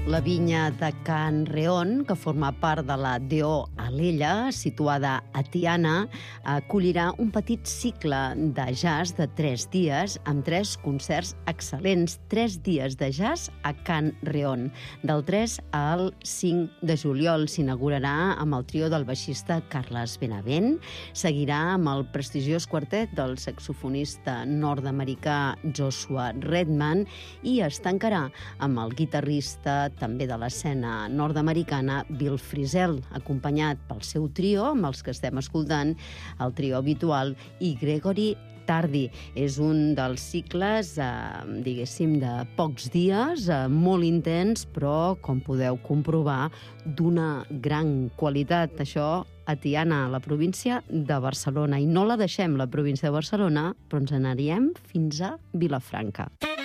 La vinya de Can Reon, que forma part de la D.O. Alella, situada a Tiana, acollirà un petit cicle de jazz de 3 dies amb 3 concerts excel·lents. 3 dies de jazz a Can Reon. Del 3 al 5 de juliol s'inaugurarà amb el trio del baixista Carles Benavent, seguirà amb el prestigiós quartet del saxofonista nord-americà Joshua Redman i es tancarà amb el guitarrista també de l'escena nord-americana Bill Frisell, acompanyat pel seu trio, amb els que estem escoltant, el trio habitual, i Gregory Tardy. És un dels cicles, diguéssim, de pocs dies, molt intens, però, com podeu comprovar, d'una gran qualitat. Això a Tiana, a la província de Barcelona. I no la deixem, la província de Barcelona, però ens n'anem fins a Vilafranca.